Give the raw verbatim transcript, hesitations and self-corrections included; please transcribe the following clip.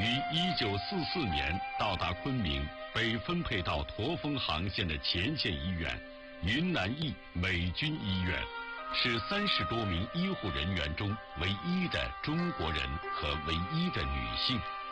于一九四四年到达昆明，被分配到驼峰航线的前线医院云南裔美军医院，是三十多名医护人员中唯一的中国人和唯一的女性。